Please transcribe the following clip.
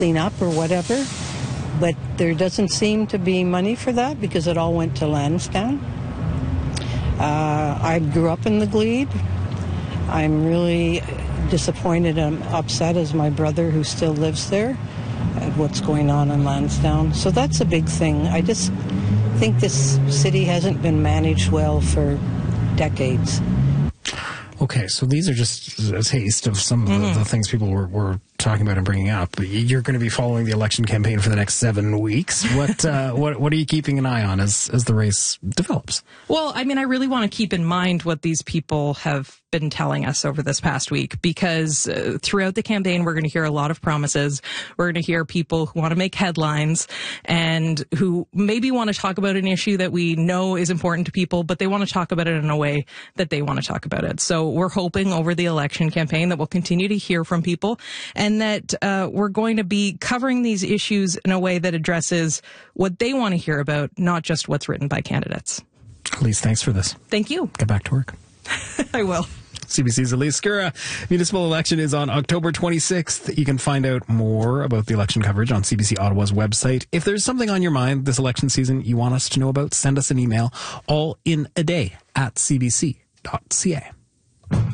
clean up or whatever. But there doesn't seem to be money for that because it all went to Lansdowne. I grew up in the Glebe. I'm really disappointed and upset as my brother who still lives there at what's going on in Lansdowne. So that's a big thing. I just think this city hasn't been managed well for decades. Okay, so these are just a taste of some of the things people were talking about and bringing up. You're going to be following the election campaign for the next 7 weeks. What are you keeping an eye on as the race develops? Well, I mean, I really want to keep in mind what these people have been telling us over this past week, because throughout the campaign, we're going to hear a lot of promises. We're going to hear people who want to make headlines and who maybe want to talk about an issue that we know is important to people, but they want to talk about it in a way that they want to talk about it. So we're hoping over the election campaign that we'll continue to hear from people and that we're going to be covering these issues in a way that addresses what they want to hear about, not just what's written by candidates. Elise, thanks for this. Thank you. Get back to work. I will. CBC's Elise Skura. Municipal election is on October 26th. You can find out more about the election coverage on CBC Ottawa's website. If there's something on your mind this election season you want us to know about, send us an email, all in a day at cbc.ca.